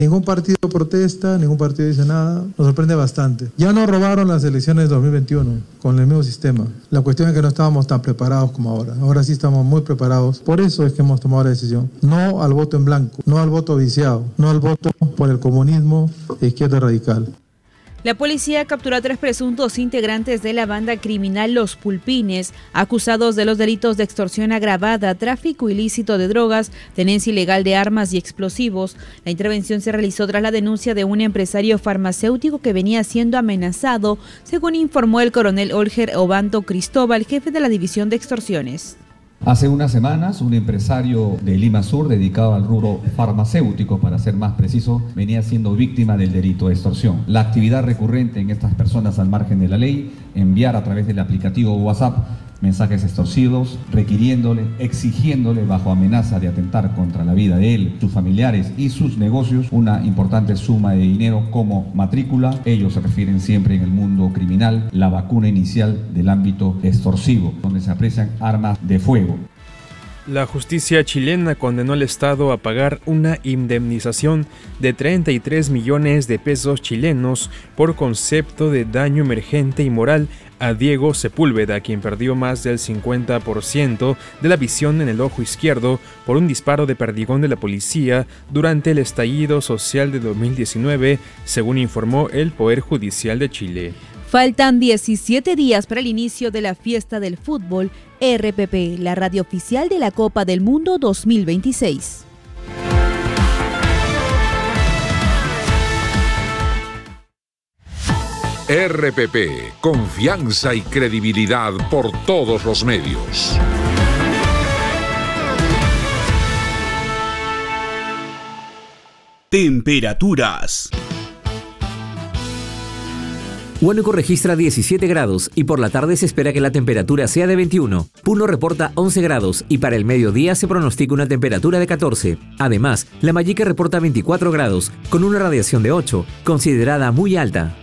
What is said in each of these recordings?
Ningún partido protesta, ningún partido dice nada, nos sorprende bastante. Ya nos robaron las elecciones de 2021 con el mismo sistema. La cuestión es que no estábamos tan preparados como ahora. Ahora sí estamos muy preparados. Por eso es que hemos tomado la decisión. No al voto en blanco, no al voto viciado, no al voto por el comunismo e izquierda radical. La policía capturó a 3 presuntos integrantes de la banda criminal Los Pulpines, acusados de los delitos de extorsión agravada, tráfico ilícito de drogas, tenencia ilegal de armas y explosivos. La intervención se realizó tras la denuncia de un empresario farmacéutico que venía siendo amenazado, según informó el coronel Olger Obanto Cristóbal, jefe de la División de Extorsiones. Hace unas semanas, un empresario de Lima Sur, dedicado al rubro farmacéutico, para ser más preciso, venía siendo víctima del delito de extorsión. La actividad recurrente en estas personas al margen de la ley, enviar a través del aplicativo WhatsApp mensajes extorsivos, requiriéndole, exigiéndole, bajo amenaza de atentar contra la vida de él, sus familiares y sus negocios, una importante suma de dinero como matrícula. Ellos se refieren siempre en el mundo criminal, la vacuna inicial del ámbito extorsivo, donde se aprecian armas de fuego. La justicia chilena condenó al Estado a pagar una indemnización de 33 millones de pesos chilenos por concepto de daño emergente y moral a Diego Sepúlveda, quien perdió más del 50% de la visión en el ojo izquierdo por un disparo de perdigón de la policía durante el estallido social de 2019, según informó el Poder Judicial de Chile. Faltan 17 días para el inicio de la fiesta del fútbol RPP, la radio oficial de la Copa del Mundo 2026. RPP, confianza y credibilidad por todos los medios. Temperaturas. Huánuco registra 17 grados y por la tarde se espera que la temperatura sea de 21. Puno reporta 11 grados y para el mediodía se pronostica una temperatura de 14. Además, Lambayeque reporta 24 grados con una radiación de 8, considerada muy alta.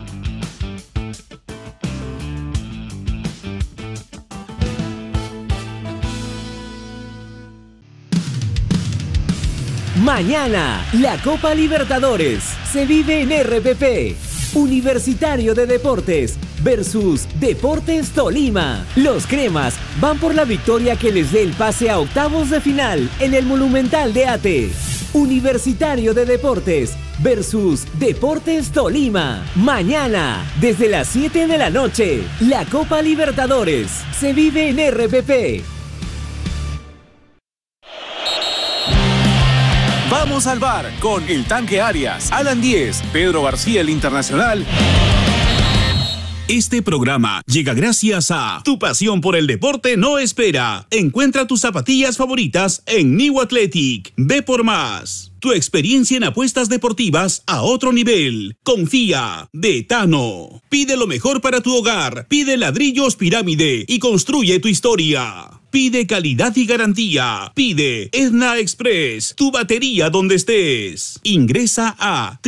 Mañana, la Copa Libertadores se vive en RPP. Universitario de Deportes versus Deportes Tolima. Los cremas van por la victoria que les dé el pase a octavos de final en el Monumental de Ate. Universitario de Deportes versus Deportes Tolima. Mañana, desde las 7 de la noche, la Copa Libertadores se vive en RPP. Vamos al bar con El Tanque Arias, Alan Díez, Pedro García el Internacional. Este programa llega gracias a Tu pasión por el deporte no espera. Encuentra tus zapatillas favoritas en New Athletic. Ve por más. Tu experiencia en apuestas deportivas a otro nivel. Confía. De Tano. Pide lo mejor para tu hogar. Pide ladrillos Pirámide y construye tu historia. Pide calidad y garantía. Pide Edna Express, tu batería donde estés. Ingresa a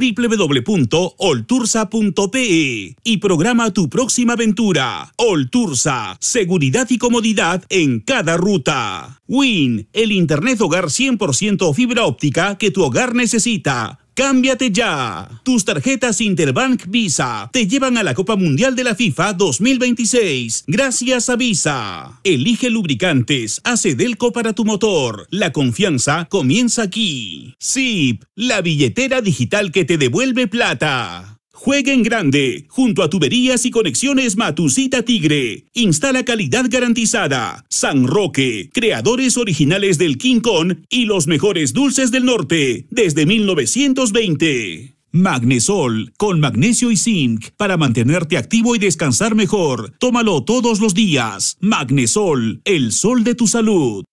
www.oltursa.pe y programa tu próxima aventura. Oltursa, seguridad y comodidad en cada ruta. Win, el internet hogar 100% fibra óptica que tu hogar necesita. ¡Cámbiate ya! Tus tarjetas Interbank Visa te llevan a la Copa Mundial de la FIFA 2026. Gracias a Visa. Elige lubricantes, hace Delco para tu motor. La confianza comienza aquí. Zip, la billetera digital que te devuelve plata. Juega en grande, junto a Tuberías y Conexiones Matusita Tigre. Instala calidad garantizada. San Roque, creadores originales del King Kong y los mejores dulces del norte, desde 1920. Magnesol, con magnesio y zinc, para mantenerte activo y descansar mejor. Tómalo todos los días. Magnesol, el sol de tu salud.